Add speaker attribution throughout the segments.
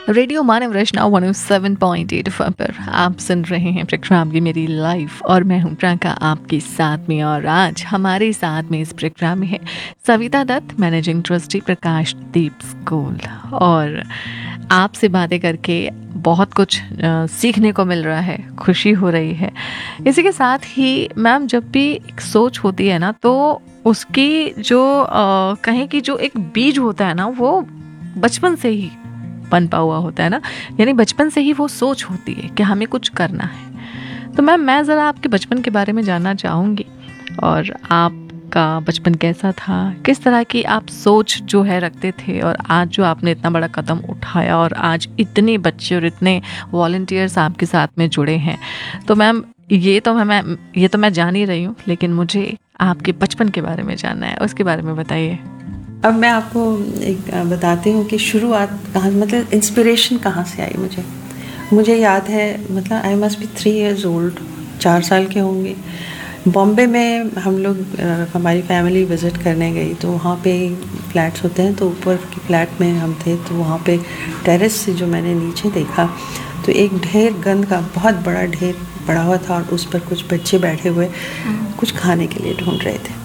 Speaker 1: Radio मानव रचना 107.8 FM पर आप सुन रहे हैं प्रोग्राम की मेरी लाइफ और मैं हूं प्रियंका आपके साथ में। और आज हमारे साथ में इस प्रोग्राम में है सविता दत्त, मैनेजिंग ट्रस्टी प्रकाश दीप स्कूल। और आपसे बातें करके बहुत कुछ सीखने को मिल रहा है, खुशी हो रही है। इसी के साथ ही मैम, जब भी एक सोच होती है ना, तो उसकी जो कहें कि जो एक बीज होता है ना, वो बचपन से ही पनपा हुआ होता है ना, यानी बचपन से ही वो सोच होती है कि हमें कुछ करना है। तो मैम, मैं ज़रा आपके बचपन के बारे में जानना चाहूँगी, और आपका बचपन कैसा था, किस तरह की आप सोच जो है रखते थे, और आज जो आपने इतना बड़ा कदम उठाया और आज इतने बच्चे और इतने वॉलंटियर्स आपके साथ में जुड़े हैं। तो मैम, ये तो मैं जान ही रही हूँ, लेकिन मुझे आपके बचपन के बारे में जानना है, उसके बारे में बताइए।
Speaker 2: अब मैं आपको एक बताती हूँ कि शुरुआत कहाँ, मतलब इंस्पिरेशन कहाँ से आई। मुझे याद है, मतलब I must be 3 years old, 4 साल के होंगे। बॉम्बे में हम लोग हमारी फैमिली विज़िट करने गई, तो वहाँ पे फ्लैट्स होते हैं, तो ऊपर के फ्लैट में हम थे। तो वहाँ पे टेरेस से जो मैंने नीचे देखा, तो एक ढेर गंद का बहुत बड़ा ढेर पड़ा हुआ था, और उस पर कुछ बच्चे बैठे हुए कुछ खाने के लिए ढूंढ रहे थे।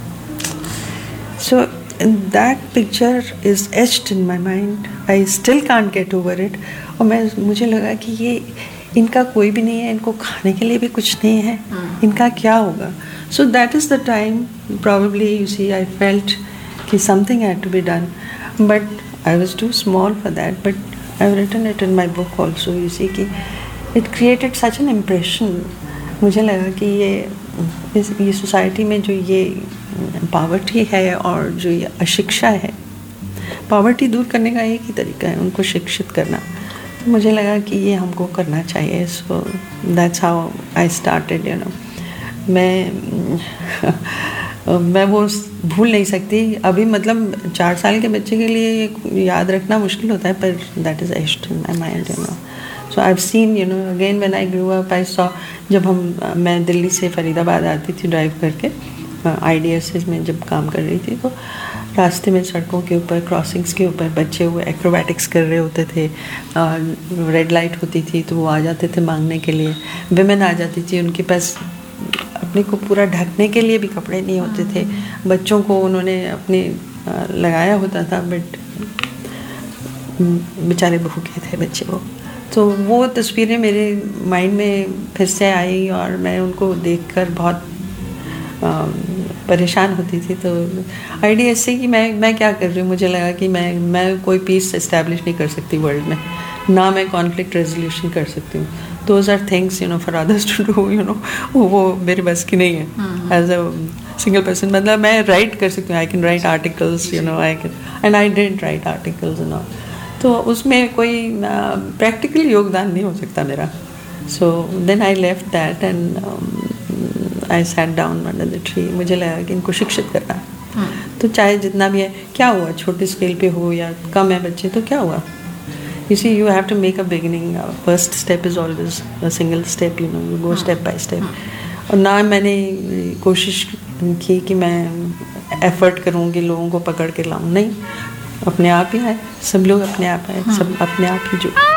Speaker 2: सो that picture is etched in my mind. I still can't get over it. और मुझे लगा कि ये इनका कोई भी नहीं है, इनको खाने के लिए भी कुछ नहीं है, इनका क्या होगा। So that is the time probably, you see, I felt कि something had to be done, but I was too small for that. But I've written it in my book also. You see कि it created such an impression. मुझे लगा कि ये society में जो ये poverty है और जो ये अशिक्षा है, पॉवर्टी दूर करने का एक ही तरीका है, उनको शिक्षित करना। तो मुझे लगा कि ये हमको करना चाहिए। So that's how I started, you know. मैं वो भूल नहीं सकती अभी। मतलब 4 साल के बच्चे के लिए याद रखना मुश्किल होता है, पर that is etched in my mind, you know. So I have seen, you know, again when I grew up, I saw, जब मैं दिल्ली से फरीदाबाद आती थी ड्राइव करके, IDSS में जब काम कर रही थी, तो रास्ते में सड़कों के ऊपर, क्रॉसिंग्स के ऊपर बच्चे हुए एक्रोबैटिक्स कर रहे होते थे। रेड लाइट होती थी तो वो आ जाते थे मांगने के लिए। विमेन आ जाती थी, उनके पास अपने को पूरा ढकने के लिए भी कपड़े नहीं होते थे। बच्चों को उन्होंने अपने लगाया होता था, बट बेचारे भूखे थे बच्चे वो। तो वो तस्वीरें मेरे माइंड में फिर से आई, और मैं उनको देखकर बहुत परेशान होती थी। तो आइडिया से कि मैं क्या कर रही हूँ। मुझे लगा कि मैं कोई पीस इस्टेब्लिश नहीं कर सकती वर्ल्ड में, ना मैं कॉन्फ्लिक्ट रेजोल्यूशन कर सकती हूँ। Those are things, you know, for others to do, you know, वो मेरे बस की नहीं है एज अ सिंगल पर्सन। मतलब मैं राइट कर सकती हूँ, I can write articles, you know, I can, and I did right articles and all. तो उसमें कोई प्रैक्टिकल योगदान नहीं हो सकता मेरा। So then I left that and I sat down under the tree. मुझे लगा कि इनको शिक्षित करना है, तो चाहे जितना भी है, क्या हुआ, छोटे स्केल पे हो या कम है बच्चे, तो क्या हुआ। You see, you have to make a beginning. First step is always a single step, you know, you go step by step. और ना मैंने कोशिश की कि मैं एफर्ट करूँगी लोगों को पकड़ के लाऊँ, नहीं, अपने आप ही आए, सब लोग अपने आप आए, सब अपने आप ही जुड़े।